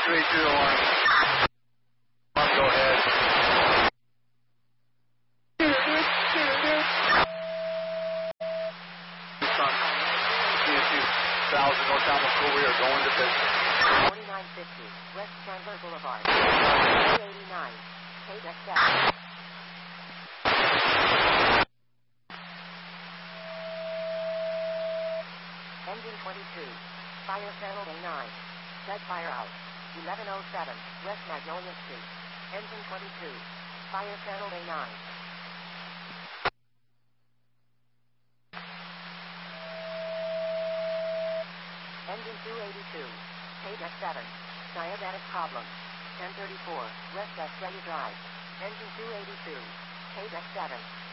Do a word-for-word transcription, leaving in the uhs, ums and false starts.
two eighty-two alarm. Alarm, go ahead. Tucson, two two thousand North Alamo School, we are going to business. forty-nine fifty, West Chandler Boulevard. three eighty-nine, K X seven. Engine twenty-two, fire channel A nine, set fire out, eleven oh seven, West Magnolia Street. Engine twenty-two, fire channel A nine. Engine two eighty-two, K X seven, diabetic problem, ten thirty-four, West Australia Drive. Engine two eighty-two, K X seven.